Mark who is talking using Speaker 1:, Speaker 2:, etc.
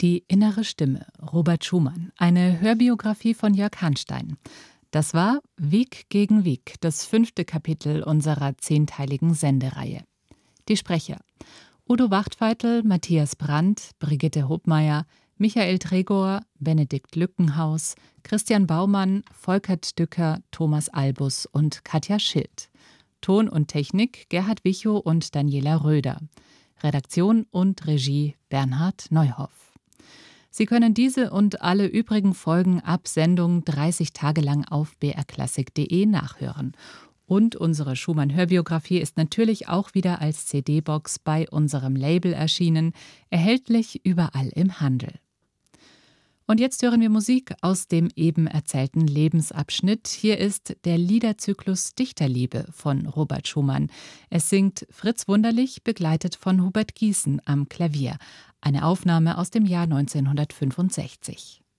Speaker 1: Die innere Stimme, Robert Schumann, eine Hörbiografie von Jörg Hanstein. Das war Weg gegen Weg, das 5. Kapitel unserer 10-teiligen Sendereihe. Die Sprecher: Udo Wachtfeitel, Matthias Brandt, Brigitte Hobmeier, Michael Tregor, Benedikt Lückenhaus, Christian Baumann, Volkert Dücker, Thomas Albus und Katja Schild. Ton und Technik Gerhard Wichow und Daniela Röder. Redaktion und Regie Bernhard Neuhoff. Sie können diese und alle übrigen Folgen ab Sendung 30 Tage lang auf brklassik.de nachhören. Und unsere Schumann-Hörbiografie ist natürlich auch wieder als CD-Box bei unserem Label erschienen, erhältlich überall im Handel. Und jetzt hören wir Musik aus dem eben erzählten Lebensabschnitt. Hier ist der Liederzyklus Dichterliebe von Robert Schumann. Es singt Fritz Wunderlich, begleitet von Hubert Gießen am Klavier. Eine Aufnahme aus dem Jahr 1965.